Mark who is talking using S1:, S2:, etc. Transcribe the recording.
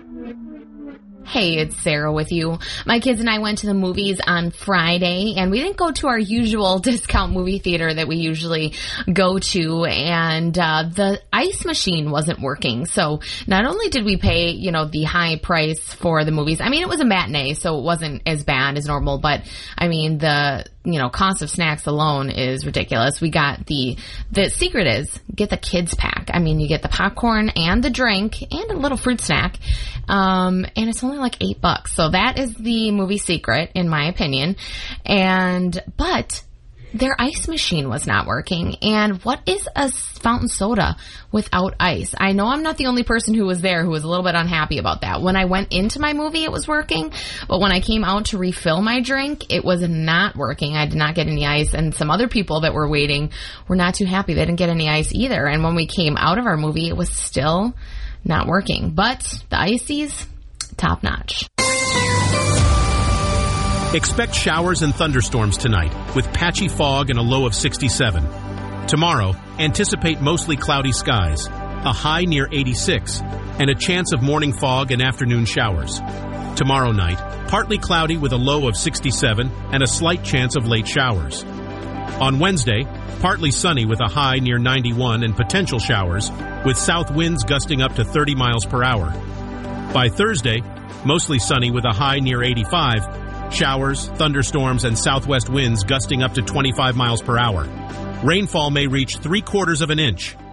S1: Hey, it's Sarah with you. My kids and I went to the movies on Friday, and we didn't go to our usual discount movie theater that we usually go to, and the ice machine wasn't working. So not only did we pay, the high price for the movies, it was a matinee, so it wasn't as bad as normal, but, the cost of snacks alone is ridiculous. We got the secret is get the kids pack. You get the popcorn and the drink and a little fruit snack. And it's only like $8. So that is the movie secret, in my opinion. But their ice machine was not working. And what is a fountain soda without ice? I know I'm not the only person who was there who was a little bit unhappy about that. When I went into my movie, it was working. But when I came out to refill my drink, it was not working. I did not get any ice. And some other people that were waiting were not too happy. They didn't get any ice either. And when we came out of our movie, it was still not working. But the ices, top notch.
S2: Expect showers and thunderstorms tonight with patchy fog and a low of 67. Tomorrow, anticipate mostly cloudy skies, a high near 86, and a chance of morning fog and afternoon showers. Tomorrow night, partly cloudy with a low of 67 and a slight chance of late showers. On Wednesday, partly sunny with a high near 91 and potential showers, with south winds gusting up to 30 miles per hour. By Thursday, mostly sunny with a high near 85, showers, thunderstorms, and southwest winds gusting up to 25 miles per hour. Rainfall may reach 3/4 of an inch.